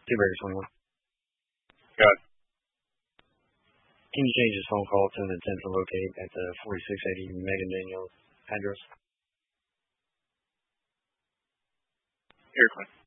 T-Burger 21. Got it. Can you change his phone call to an intent to locate at the 4680 Megan Daniels address? Here, Clint.